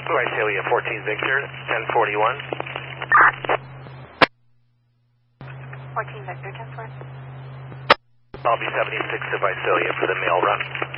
Visalia 14 Victor, 1041. 14 Victor, 1041. I'll be 76 to Visalia for the mail run.